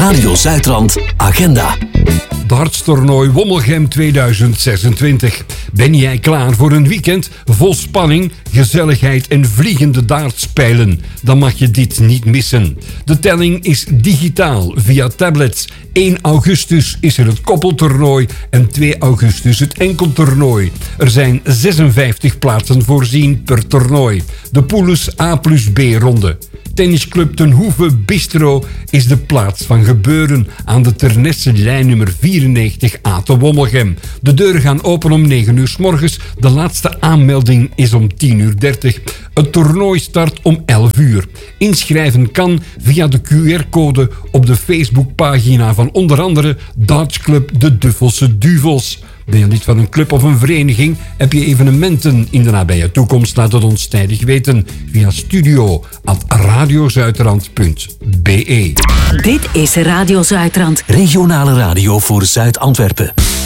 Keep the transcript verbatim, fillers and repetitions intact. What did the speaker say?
Radio Zuidrand Agenda. Dartstoernooi Wommelgem tweeduizend zesentwintig. Ben jij klaar voor een weekend vol spanning, gezelligheid en vliegende dartspijlen? Dan mag je dit niet missen. De telling is digitaal via tablets. één augustus is er het koppeltoernooi en twee augustus het enkeltoernooi. Er zijn zesenvijftig plaatsen voorzien per toernooi. De poules A plus B ronde. Tennisclub Ten Hoeve Bistro is de plaats van gebeuren aan de Ternesse lijn nummer vierennegentig A te Wommelgem. De deuren gaan open om negen uur 's morgens. De laatste aanmelding is om tien uur dertig. Het toernooi start om elf uur. Inschrijven kan via de Q R-code op de Facebookpagina van onder andere Dartsclub De Duffelse Duvels. Ben je lid van een club of een vereniging? Heb je evenementen in de nabije toekomst? Laat het ons tijdig weten via studio at radiozuidrand punt be. Dit is Radio Zuidrand. Regionale radio voor Zuid-Antwerpen.